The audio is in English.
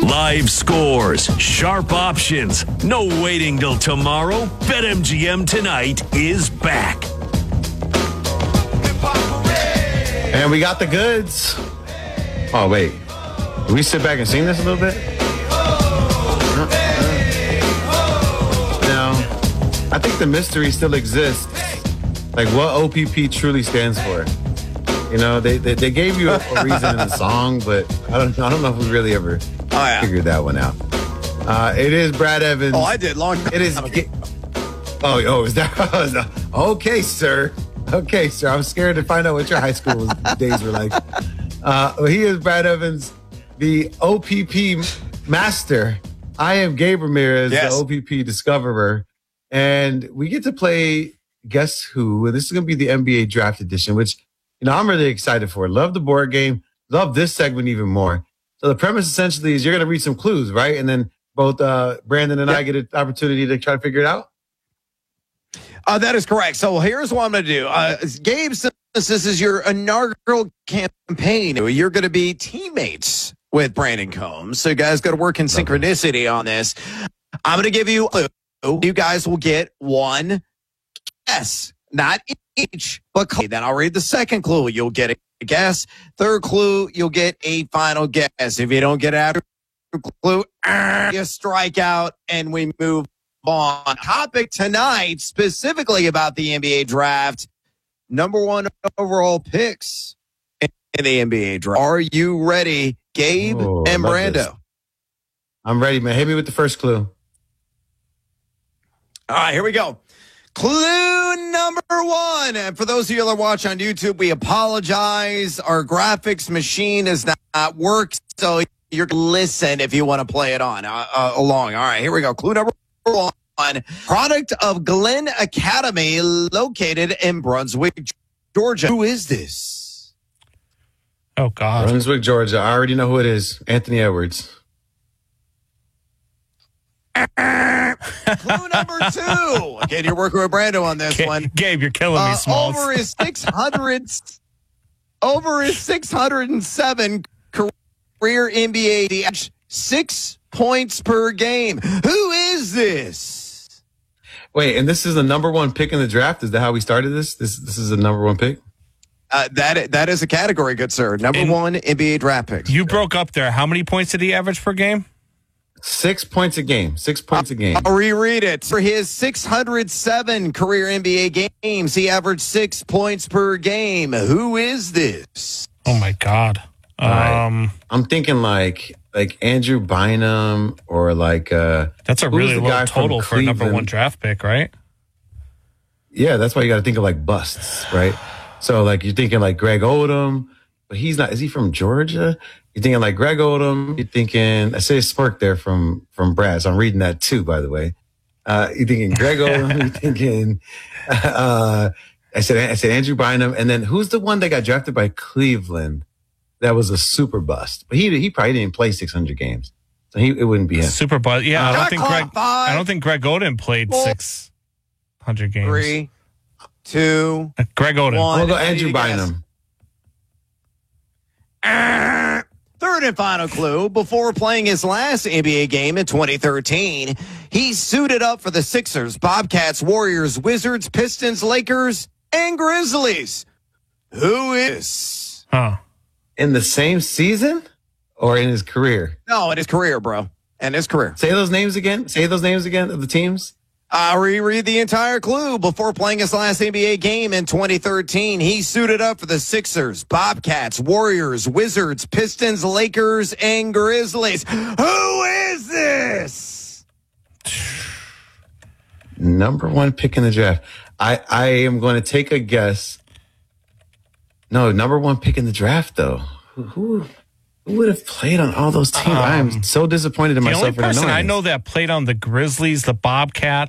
Live scores, sharp options, no waiting till tomorrow. BetMGM tonight is back. And we got the goods. Oh, wait. Can we sit back and sing this a little bit? No. I think the mystery still exists. Like what OPP truly stands for. You know, they gave you a reason in the song, but I don't know if we really ever figured that one out. It is Brad Evans. Oh, I did long time. It is. Is that? Okay, sir. Okay, sir. I'm scared to find out what your high school days were like. He is Brad Evans, the OPP master. I am Gabe Ramirez, the OPP discoverer. And we get to play Guess Who. This is going to be the NBA Draft Edition, which, you know, I'm really excited for. Love the board game. Love this segment even more. So the premise essentially is you're going to read some clues, right? And then both Brandon and I get an opportunity to try to figure it out. That is correct. So here's what I'm going to do. Gabe, since this is your inaugural campaign, you're going to be teammates with Brandon Combs. So you guys got to work in synchronicity on this. I'm going to give you a clue. You guys will get one guess, not each, but then I'll read the second clue. You'll get a guess. Third clue, you'll get a final guess. If you don't get out of clue, you strike out and we move on. Topic tonight, specifically about the NBA draft, number one overall picks in the NBA draft. Are you ready, Gabe and Brando? This. I'm ready, man. Hit me with the first clue. All right, here we go. Clue number one. And for those of you that watch on YouTube, we apologize. Our graphics machine does not work, so you're going to listen if you want to play it on along. All right, here we go. Clue number one. Product of Glenn Academy located in Brunswick, Georgia. Who is this? Oh, God. Brunswick, Georgia. I already know who it is. Anthony Edwards. Clue number two. Again, you're working with Brando on this one. Gabe, you're killing me, Smalls. Over his 607 career NBA, 6 points per game. Who is this? Wait, and this is the number one pick in the draft? Is that how we started this? This is the number one pick? That is a category, good sir. Number one NBA draft pick. You broke up there. How many points did he average per game? 6 points a game. 6 points a game. I'll reread it. For his 607 career NBA games, he averaged 6 points per game. Who is this? Oh, my God. I'm thinking like Andrew Bynum or like that's a really low total for a number one draft pick, right? Yeah, that's why you got to think of like busts, right? So like you're thinking like Greg Odom, but he's not. Is he from Georgia? You're thinking like Greg Odom. You're thinking I say Spurk there from Brad. So I'm reading that too, by the way. You're thinking Greg Odom. You're thinking I said Andrew Bynum, and then who's the one that got drafted by Cleveland? That was a super bust, but he probably didn't play 600 games, so it wouldn't be him. Super bust. Yeah, I don't think Greg Oden played 600 games. 3, 2, Greg Oden. 1. We'll go Andrew Bynum. Third and final clue. Before playing his last NBA game in 2013, he suited up for the Sixers, Bobcats, Warriors, Wizards, Pistons, Lakers, and Grizzlies. Who is? In the same season or in his career? No, in his career, bro. In his career. Say those names again. Say those names again of the teams. I'll reread the entire clue. Before playing his last NBA game in 2013, he suited up for the Sixers, Bobcats, Warriors, Wizards, Pistons, Lakers, and Grizzlies. Who is this? Number one pick in the draft. I am going to take a guess. No, number one pick in the draft, though. Who would have played on all those teams? I am so disappointed in myself. The only person I know that played on the Grizzlies, the Bobcats,